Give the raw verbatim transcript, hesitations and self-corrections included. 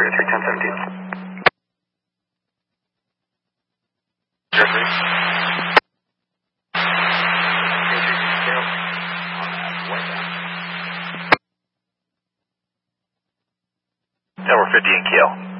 three oh three, ten seventeen. Tower fifty in Keel.